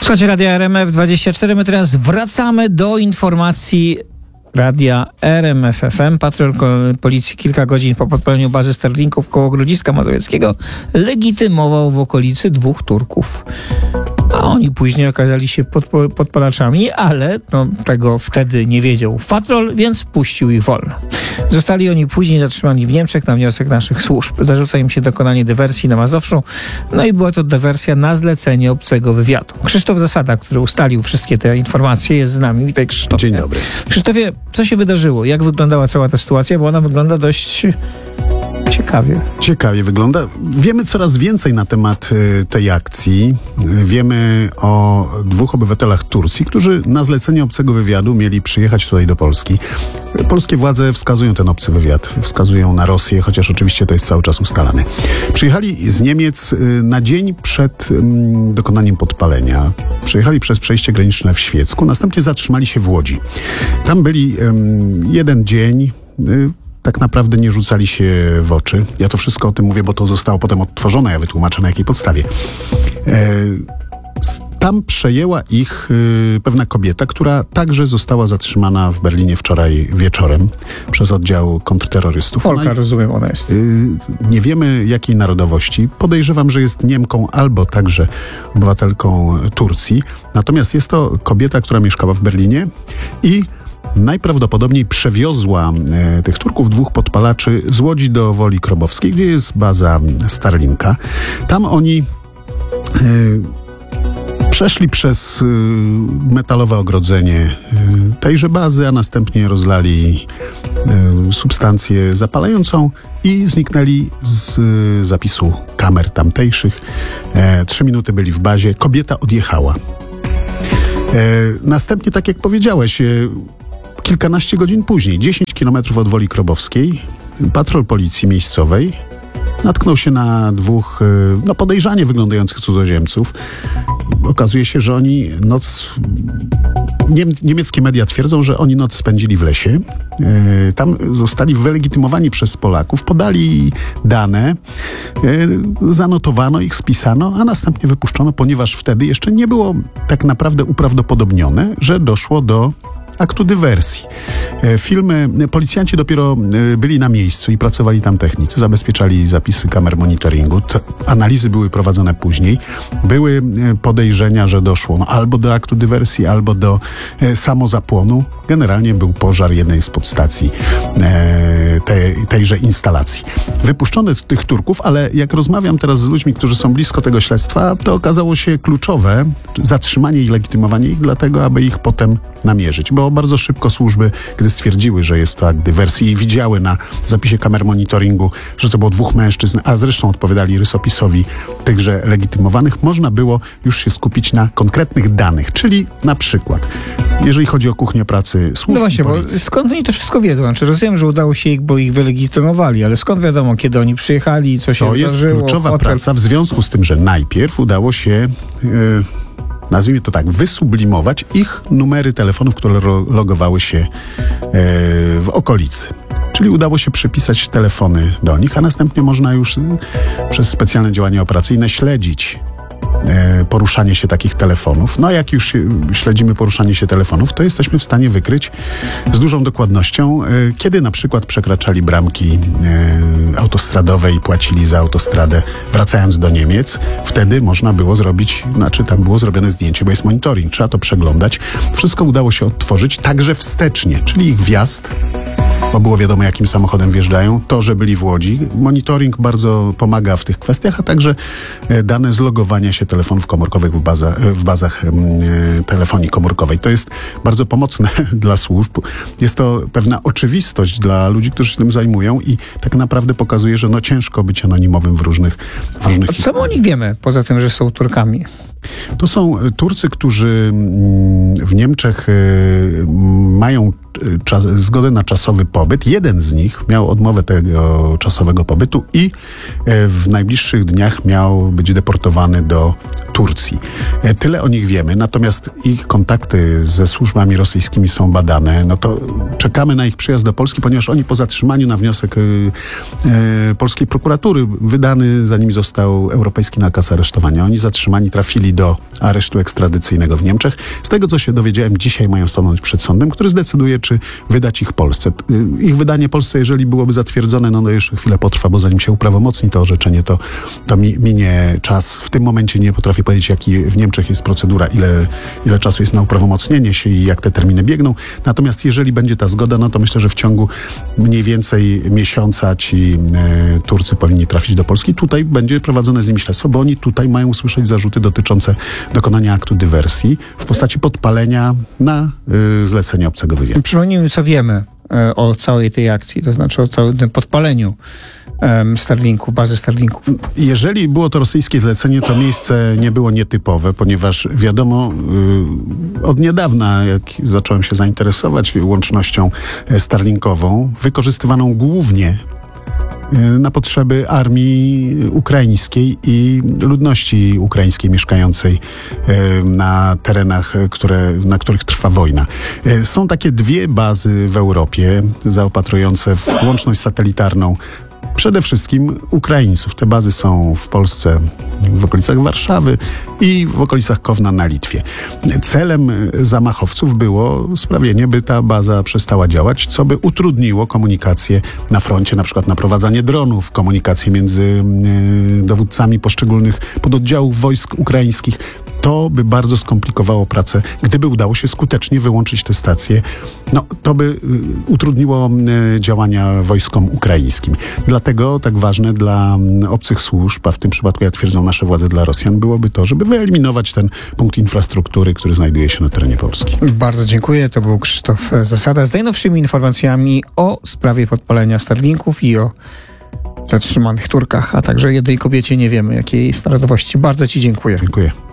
Słuchajcie Radia RMF24, my teraz wracamy do informacji Radia RMF FM. Patrol policji kilka godzin po podpaleniu bazy Starlinków koło Grodziska Mazowieckiego legitymował w okolicy 2 Turków. A oni później okazali się podpalaczami, ale tego wtedy nie wiedział patrol, więc puścił ich wolno. Zostali oni później zatrzymani w Niemczech na wniosek naszych służb. Zarzuca im się dokonanie dywersji na Mazowszu, no i była to dywersja na zlecenie obcego wywiadu. Krzysztof Zasada, który ustalił wszystkie te informacje, jest z nami. Witaj, Krzysztofie. Dzień dobry. Krzysztofie, co się wydarzyło? Jak wyglądała cała ta sytuacja? Bo ona wygląda dość ciekawie. Ciekawie wygląda. Wiemy coraz więcej na temat tej akcji. Wiemy o 2 obywatelach Turcji, którzy na zlecenie obcego wywiadu mieli przyjechać tutaj do Polski. Polskie władze wskazują ten obcy wywiad, wskazują na Rosję, chociaż oczywiście to jest cały czas ustalane. Przyjechali z Niemiec na dzień przed dokonaniem podpalenia. Przejechali przez przejście graniczne w Świecku, następnie zatrzymali się w Łodzi. Tam byli jeden dzień. Tak naprawdę nie rzucali się w oczy. Ja to wszystko o tym mówię, bo to zostało potem odtworzone. Ja wytłumaczę, na jakiej podstawie. Tam przejęła ich pewna kobieta, która także została zatrzymana w Berlinie wczoraj wieczorem przez oddział kontrterrorystów. Polka, rozumiem, ona jest. Nie wiemy jakiej narodowości. Podejrzewam, że jest Niemką albo także obywatelką Turcji. Natomiast jest to kobieta, która mieszkała w Berlinie i najprawdopodobniej przewiozła tych Turków, 2 podpalaczy z Łodzi do Woli Krobowskiej, gdzie jest baza Starlinka. Tam oni przeszli przez metalowe ogrodzenie tejże bazy, a następnie rozlali substancję zapalającą i zniknęli z zapisu kamer tamtejszych. 3 minuty byli w bazie. Kobieta odjechała. Następnie, tak jak powiedziałeś, kilkanaście godzin później, 10 kilometrów od Woli Krobowskiej, patrol policji miejscowej natknął się na 2 podejrzanie wyglądających cudzoziemców. Okazuje się, że oni niemieckie media twierdzą, że oni noc spędzili w lesie. Tam zostali wylegitymowani przez Polaków, podali dane, zanotowano ich, spisano, a następnie wypuszczono, ponieważ wtedy jeszcze nie było tak naprawdę uprawdopodobnione, że doszło do aktu dywersji. Policjanci dopiero byli na miejscu i pracowali tam technicy, zabezpieczali zapisy kamer monitoringu. Analizy były prowadzone później. Były podejrzenia, że doszło albo do aktu dywersji, albo do samozapłonu. Generalnie był pożar jednej z podstacji tejże instalacji. Wypuszczono tych Turków, ale jak rozmawiam teraz z ludźmi, którzy są blisko tego śledztwa, to okazało się kluczowe zatrzymanie i legitymowanie ich dlatego, aby ich potem namierzyć. Bo bardzo szybko służby, gdy stwierdziły, że jest to akt dywersji i widziały na zapisie kamer monitoringu, że to było 2 mężczyzn, a zresztą odpowiadali rysopisowi tychże legitymowanych, można było już się skupić na konkretnych danych, czyli na przykład, jeżeli chodzi o kuchnię pracy służb. No właśnie, bo skąd oni to wszystko wiedzą? Znaczy, rozumiem, że udało się ich, bo ich wylegitymowali, ale skąd wiadomo, kiedy oni przyjechali, co się wydarzyło? To jest kluczowa praca, w związku z tym, że najpierw udało się nazwijmy to tak, wysublimować ich numery telefonów, które logowały się w okolicy. Czyli udało się przypisać telefony do nich, a następnie można już przez specjalne działania operacyjne śledzić poruszanie się takich telefonów. No a jak już śledzimy poruszanie się telefonów, to jesteśmy w stanie wykryć z dużą dokładnością, kiedy na przykład przekraczali bramki autostradowe i płacili za autostradę wracając do Niemiec. Wtedy można było zrobić, tam było zrobione zdjęcie, bo jest monitoring, trzeba to przeglądać. Wszystko udało się odtworzyć także wstecznie, czyli ich wjazd, bo było wiadomo, jakim samochodem wjeżdżają, to, że byli w Łodzi. Monitoring bardzo pomaga w tych kwestiach, a także dane z logowania się telefonów komórkowych w bazach telefonii komórkowej. To jest bardzo pomocne dla służb. Jest to pewna oczywistość dla ludzi, którzy się tym zajmują i tak naprawdę pokazuje, że ciężko być anonimowym w różnych historiach. Co o nich wiemy, poza tym, że są Turkami? To są Turcy, którzy w Niemczech mają zgodę na czasowy pobyt. Jeden z nich miał odmowę tego czasowego pobytu i w najbliższych dniach miał być deportowany do Turcji. Tyle o nich wiemy, natomiast ich kontakty ze służbami rosyjskimi są badane. No to czekamy na ich przyjazd do Polski, ponieważ oni po zatrzymaniu na wniosek polskiej prokuratury, wydany zanim został europejski nakaz aresztowania. Oni zatrzymani trafili do aresztu ekstradycyjnego w Niemczech. Z tego, co się dowiedziałem, dzisiaj mają stanąć przed sądem, który zdecyduje, czy wydać ich Polsce. Ich wydanie Polsce, jeżeli byłoby zatwierdzone, no jeszcze chwilę potrwa, bo zanim się uprawomocni to orzeczenie, to minie czas. W tym momencie nie potrafię powiedzieć, jaki w Niemczech jest procedura, ile czasu jest na uprawomocnienie się i jak te terminy biegną. Natomiast jeżeli będzie ta zgoda, no to myślę, że w ciągu mniej więcej miesiąca ci Turcy powinni trafić do Polski. Tutaj będzie prowadzone z nimi śledztwo, bo oni tutaj mają usłyszeć zarzuty dotyczące dokonania aktu dywersji w postaci podpalenia na zlecenie obcego wywiadu. Przypomnijmy, co wiemy o całej tej akcji, to znaczy o całym tym podpaleniu bazy Starlinków. Jeżeli było to rosyjskie zlecenie, to miejsce nie było nietypowe, ponieważ wiadomo, od niedawna, jak zacząłem się zainteresować łącznością starlinkową, wykorzystywaną głównie na potrzeby armii ukraińskiej i ludności ukraińskiej mieszkającej na terenach, na których trwa wojna. Są takie dwie bazy w Europie zaopatrujące w łączność satelitarną przede wszystkim Ukraińców. Te bazy są w Polsce, w okolicach Warszawy i w okolicach Kowna na Litwie. Celem zamachowców było sprawienie, by ta baza przestała działać, co by utrudniło komunikację na froncie, na przykład naprowadzanie dronów, komunikację między dowódcami poszczególnych pododdziałów wojsk ukraińskich. To by bardzo skomplikowało pracę. Gdyby udało się skutecznie wyłączyć te stacje, no to by utrudniło działania wojskom ukraińskim. Dlatego tak ważne dla obcych służb, a w tym przypadku, jak twierdzą nasze władze, dla Rosjan, byłoby to, żeby wyeliminować ten punkt infrastruktury, który znajduje się na terenie Polski. Bardzo dziękuję. To był Krzysztof Zasada z najnowszymi informacjami o sprawie podpalenia Starlinków i o zatrzymanych Turkach, a także jednej kobiecie, nie wiemy jakiej jest narodowości. Bardzo Ci dziękuję. Dziękuję.